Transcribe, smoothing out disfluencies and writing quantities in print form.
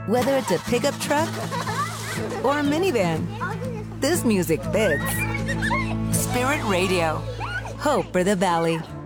Whether it's a pickup truck or a minivan, this music fits. Spirit Radio. Hope for the Valley.